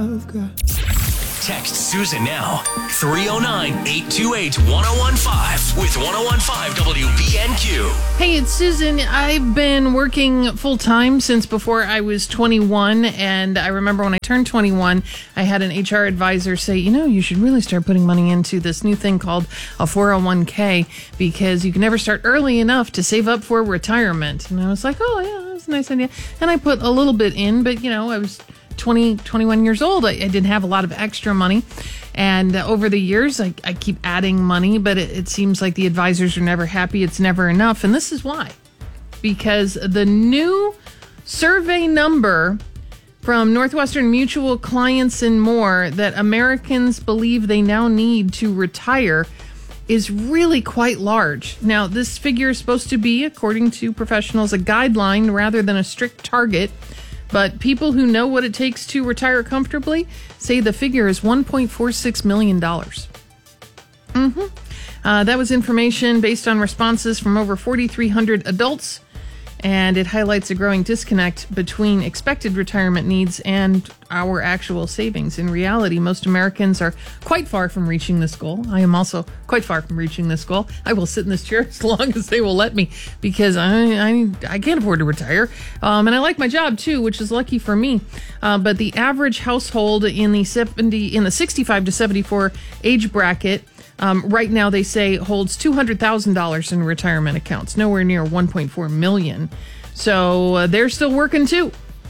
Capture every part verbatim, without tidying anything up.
I've got. Text Susan now, three oh nine, eight two eight, one oh one five with one oh one five W B N Q. Hey, it's Susan. I've been working full-time since before I was twenty-one, and I remember when I turned twenty-one, I had an H R advisor say, you know, you should really start putting money into this new thing called a four oh one k because you can never start early enough to save up for retirement. And I was like, oh, yeah, that's a nice idea. And I put a little bit in, but, you know, I was twenty, twenty-one years old. I, I didn't have a lot of extra money. And uh, over the years, I, I keep adding money, but it, it seems like the advisors are never happy. It's never enough. And this is why. Because the new survey number from Northwestern Mutual clients and more that Americans believe they now need to retire is really quite large. Now, this figure is supposed to be, according to professionals, a guideline rather than a strict target. But people who know what it takes to retire comfortably say the figure is one point four six million dollars. Mm-hmm. Uh, that was information based on responses from over forty-three hundred adults, and it highlights a growing disconnect between expected retirement needs and our actual savings. In reality, most Americans are quite far from reaching this goal. I am also quite far from reaching this goal. I will sit in this chair as long as they will let me because I I, I can't afford to retire. Um, and I like my job too, which is lucky for me. Uh, but the average household in the seventy in the sixty-five to seventy-four age bracket Um, right now, they say holds two hundred thousand dollars in retirement accounts, nowhere near one point four million dollars. So uh, they're still working too.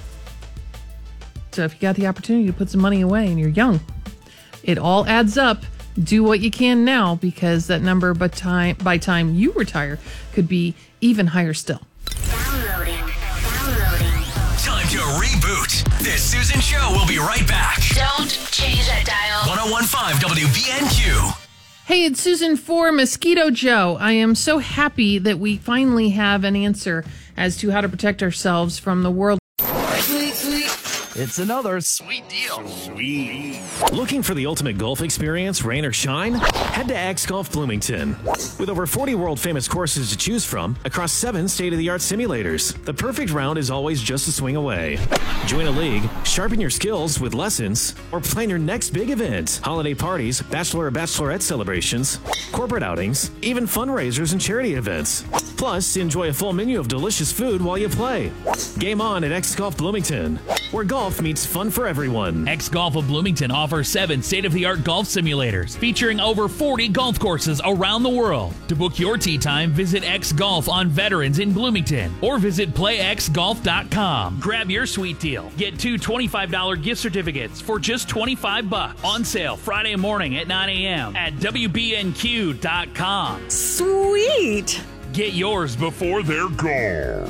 So if you got the opportunity to put some money away and you're young, it all adds up. Do what you can now because that number by time, by time you retire could be even higher still. Downloading. Downloading. Time to reboot. This Susan Show will be right back. Don't change that dial. one oh one five W B N Q. Hey, it's Susan for Mosquito Joe. I am so happy that we finally have an answer as to how to protect ourselves from the world. Sweet, sweet. It's another sweet deal. Sweet. Looking for the ultimate golf experience, rain or shine? Head to X Golf Bloomington. With over forty world-famous courses to choose from across seven state-of-the-art simulators, the perfect round is always just a swing away. Join a league, sharpen your skills with lessons, or plan your next big event. Holiday parties, bachelor or bachelorette celebrations, corporate outings, even fundraisers and charity events. Plus, enjoy a full menu of delicious food while you play. Game on at X Golf Bloomington, where golf meets fun for everyone. X Golf of Bloomington offers seven state-of-the-art golf simulators featuring over forty golf courses around the world. To book your tee time, visit X Golf on Veterans in Bloomington or visit play x golf dot com. Grab your sweet deal. Get two twenty-five dollars gift certificates for just twenty-five bucks. On sale Friday morning at nine a.m. at W B N Q dot com. Sweet! Get yours before they're gone.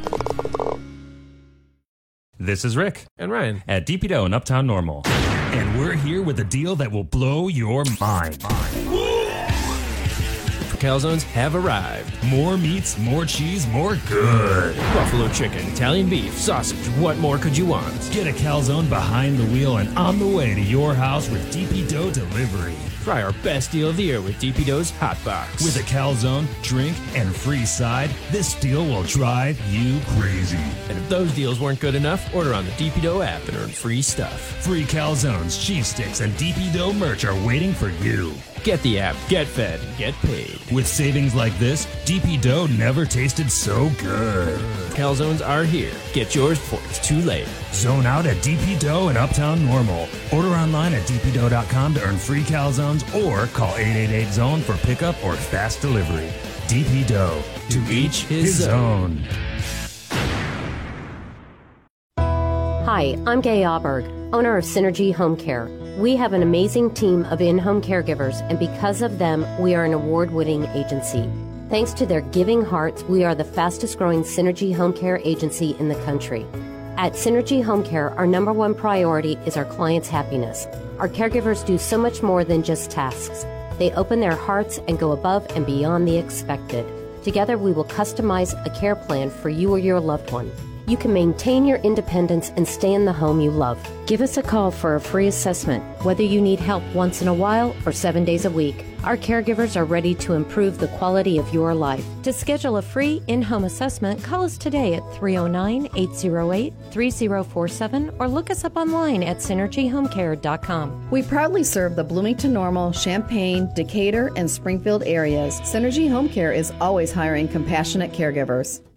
This is Rick and Ryan at D P Dough in Uptown Normal. And we're here with a deal that will blow your mind. Calzones have arrived. More meats, more cheese, more good. Buffalo chicken, Italian beef, sausage. What more could you want? Get a calzone behind the wheel and on the way to your house with D P Dough delivery. Try our best deal of the year with D P Dough's Hot Box. With a calzone, drink, and free side, this deal will drive you crazy. And if those deals weren't good enough, order on the D P Dough app and earn free stuff. Free calzones, cheese sticks, and D P Dough merch are waiting for you. Get the app, get fed, and get paid. With savings like this, D P Dough never tasted so good. Calzones are here. Get yours before it's too late. Zone out at D P Dough and Uptown Normal. Order online at d p dough dot com to earn free calzones or call eight eight eight zone for pickup or fast delivery. D P Dough. To each his, his own. Hi, I'm Gay Auberg, owner of Synergy Home Care. We have an amazing team of in-home caregivers, and because of them, we are an award-winning agency. Thanks to their giving hearts, we are the fastest-growing Synergy Home Care agency in the country. At Synergy Home Care, our number one priority is our clients' happiness. Our caregivers do so much more than just tasks. They open their hearts and go above and beyond the expected. Together, we will customize a care plan for you or your loved one. you can maintain your independence and stay in the home you love. Give us a call for a free assessment, whether you need help once in a while or seven days a week. Our caregivers are ready to improve the quality of your life. To schedule a free in-home assessment, call us today at three oh nine, eight oh eight, three oh four seven or look us up online at synergy home care dot com. We proudly serve the Bloomington Normal, Champaign, Decatur, and Springfield areas. Synergy Home Care is always hiring compassionate caregivers.